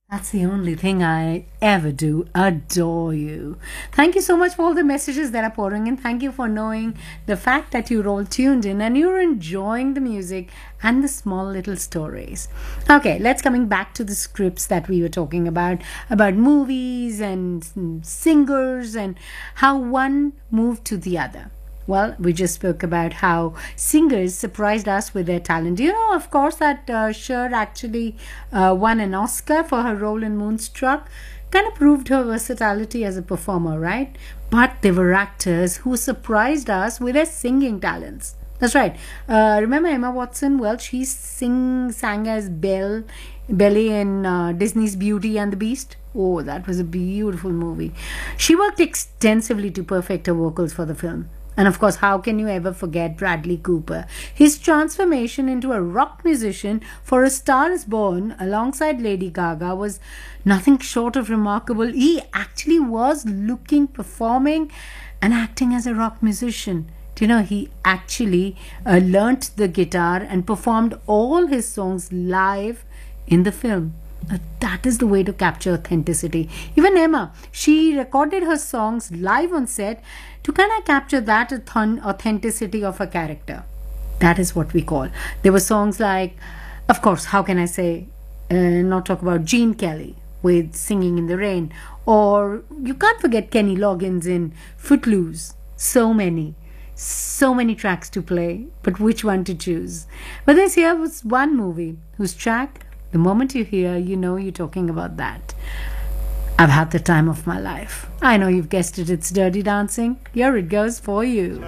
That's the only thing I ever do. Adore you. Thank you so much for all the messages that are pouring in. Thank you for knowing the fact that you're all tuned in and you're enjoying the music and the small little stories. Okay, let's coming back to the scripts that we were talking about movies and singers and how one moved to the other. Well, we just spoke about how singers surprised us with their talent. You know, of course, that Cher actually won an Oscar for her role in Moonstruck. Kind of proved her versatility as a performer, right? But there were actors who surprised us with their singing talents. That's right. Remember Emma Watson? Well, she sang as Belle in Disney's Beauty and the Beast. Oh, that was a beautiful movie. She worked extensively to perfect her vocals for the film. And of course, how can you ever forget Bradley Cooper? His transformation into a rock musician for A Star is Born alongside Lady Gaga was nothing short of remarkable. He actually was looking, performing, and acting as a rock musician. Do you know, he actually learnt the guitar and performed all his songs live in the film. That is the way to capture authenticity. Even Emma, she recorded her songs live on set to kind of capture that authenticity of her character. That is what we call. There were songs like, of course, how can I say, not talk about Gene Kelly with Singing in the Rain, or you can't forget Kenny Loggins in Footloose. So many tracks to play, but which one to choose? But this here was one movie whose track, the moment you hear, you know you're talking about that. I've had the time of my life. I know you've guessed it, it's Dirty Dancing. Here it goes for you.